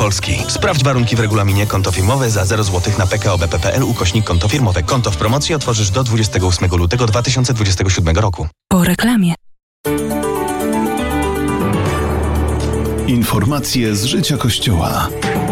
Polski. Sprawdź warunki w regulaminie. Konto firmowe za 0 zł na pkobp.pl/konto firmowe. Konto w promocji otworzysz do 28 lutego 2027 roku. Po reklamie. Informacje z życia Kościoła.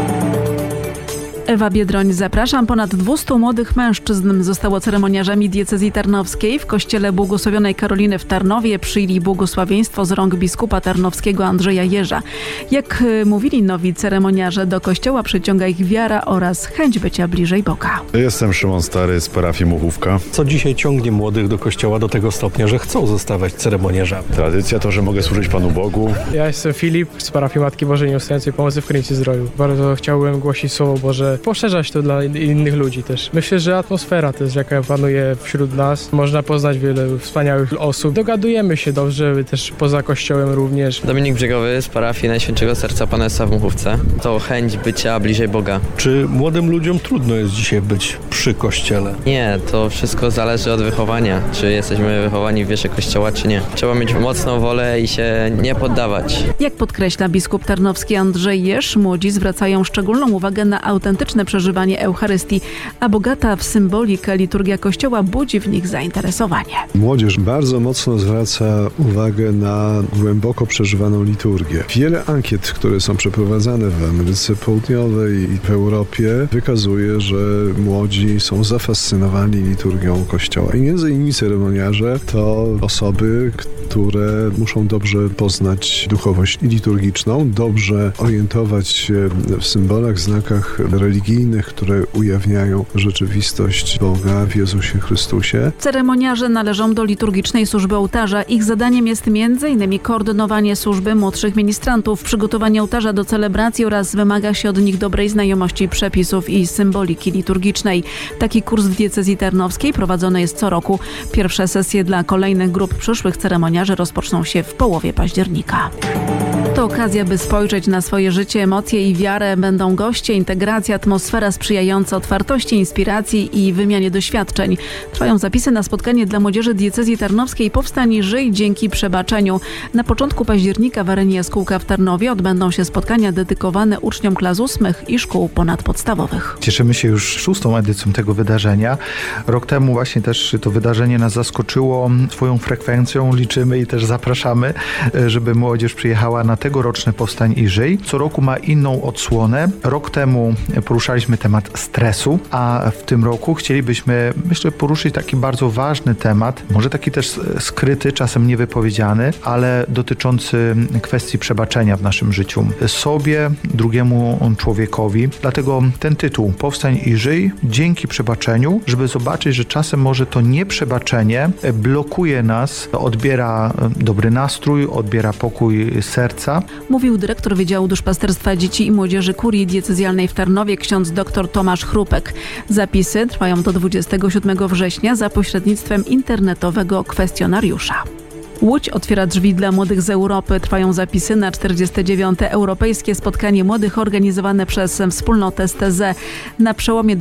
Ewa Biedroń, zapraszam. Ponad 200 młodych mężczyzn zostało ceremoniarzami diecezji tarnowskiej. W kościele błogosławionej Karoliny w Tarnowie przyjęli błogosławieństwo z rąk biskupa tarnowskiego Andrzeja Jerza. Jak mówili nowi ceremoniarze, do kościoła przyciąga ich wiara oraz chęć bycia bliżej Boga. Jestem Szymon Stary z parafii Muchówka. Co dzisiaj ciągnie młodych do kościoła do tego stopnia, że chcą zostawać ceremoniarzami? Tradycja to, że mogę służyć Panu Bogu. Ja jestem Filip z parafii Matki Bożej Nieustającej Pomocy w Krynicy Zdroju. Bardzo chciałbym głosić Słowo Boże, poszerzać to dla innych ludzi też. Myślę, że atmosfera też, jaka panuje wśród nas. Można poznać wiele wspaniałych osób. Dogadujemy się dobrze, też poza kościołem również. Dominik Brzegowy z parafii Najświętszego Serca Pana Jezusa w Muchówce. To chęć bycia bliżej Boga. Czy młodym ludziom trudno jest dzisiaj być przy kościele? Nie, to wszystko zależy od wychowania. Czy jesteśmy wychowani w wierze kościoła, czy nie. Trzeba mieć mocną wolę i się nie poddawać. Jak podkreśla biskup tarnowski Andrzej Jerz, młodzi zwracają szczególną uwagę na autentyczne przeżywanie Eucharystii, a bogata w symbolikę liturgia Kościoła budzi w nich zainteresowanie. Młodzież bardzo mocno zwraca uwagę na głęboko przeżywaną liturgię. Wiele ankiet, które są przeprowadzane w Ameryce Południowej i w Europie, wykazuje, że młodzi są zafascynowani liturgią Kościoła. I między innymi ceremoniarze to osoby, które muszą dobrze poznać duchowość liturgiczną, dobrze orientować się w symbolach, znakach religijnych, które ujawniają rzeczywistość Boga w Jezusie Chrystusie. Ceremoniarze należą do liturgicznej służby ołtarza. Ich zadaniem jest m.in. koordynowanie służby młodszych ministrantów, przygotowanie ołtarza do celebracji oraz wymaga się od nich dobrej znajomości przepisów i symboliki liturgicznej. Taki kurs w diecezji tarnowskiej prowadzony jest co roku. Pierwsze sesje dla kolejnych grup przyszłych ceremoniarzy rozpoczną się w połowie października. To okazja, by spojrzeć na swoje życie, emocje i wiarę. Będą goście, integracja, atmosfera sprzyjająca otwartości, inspiracji i wymianie doświadczeń. Trwają zapisy na spotkanie dla młodzieży diecezji tarnowskiej Powstań i Żyj dzięki przebaczeniu. Na początku października w arenie Jaskółka w Tarnowie odbędą się spotkania dedykowane uczniom klas 8 i szkół ponadpodstawowych. Cieszymy się już 6. edycją tego wydarzenia. Rok temu właśnie też to wydarzenie nas zaskoczyło swoją frekwencją. Liczymy i też zapraszamy, żeby młodzież przyjechała na tegoroczne Powstań i Żyj. Co roku ma inną odsłonę. Rok temu poruszaliśmy temat stresu, a w tym roku chcielibyśmy, myślę, poruszyć taki bardzo ważny temat, może taki też skryty, czasem niewypowiedziany, ale dotyczący kwestii przebaczenia w naszym życiu. Sobie, drugiemu człowiekowi. Dlatego ten tytuł Powstań i Żyj dzięki przebaczeniu, żeby zobaczyć, że czasem może to nieprzebaczenie blokuje nas, odbiera dobry nastrój, odbiera pokój serca. Mówił dyrektor Wydziału Duszpasterstwa Dzieci i Młodzieży Kurii Diecezjalnej w Tarnowie ksiądz dr Tomasz Chrupek. Zapisy trwają do 27 września za pośrednictwem internetowego kwestionariusza. Łódź otwiera drzwi dla młodych z Europy. Trwają zapisy na 49. Europejskie Spotkanie Młodych organizowane przez wspólnotę STZ. Na przełomie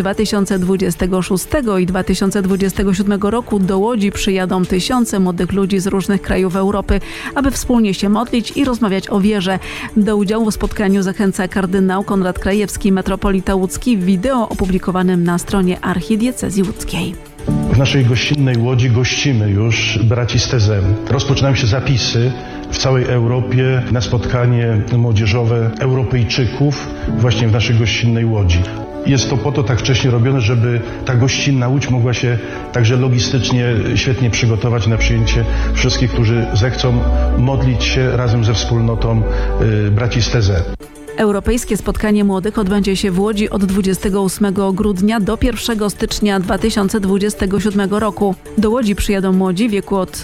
2026 i 2027 roku do Łodzi przyjadą tysiące młodych ludzi z różnych krajów Europy, aby wspólnie się modlić i rozmawiać o wierze. Do udziału w spotkaniu zachęca kardynał Konrad Krajewski, metropolita łódzki, w wideo opublikowanym na stronie Archidiecezji Łódzkiej. W naszej gościnnej Łodzi gościmy już braci z Tezem. Rozpoczynają się zapisy w całej Europie na spotkanie młodzieżowe Europejczyków właśnie w naszej gościnnej Łodzi. Jest to po to tak wcześnie robione, żeby ta gościnna Łódź mogła się także logistycznie świetnie przygotować na przyjęcie wszystkich, którzy zechcą modlić się razem ze wspólnotą braci z Tezem. Europejskie Spotkanie Młodych odbędzie się w Łodzi od 28 grudnia do 1 stycznia 2027 roku. Do Łodzi przyjadą młodzi w wieku od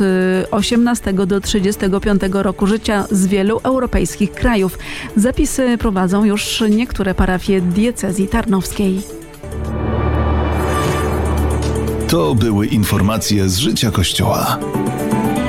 18 do 35 roku życia z wielu europejskich krajów. Zapisy prowadzą już niektóre parafie diecezji tarnowskiej. To były informacje z życia Kościoła.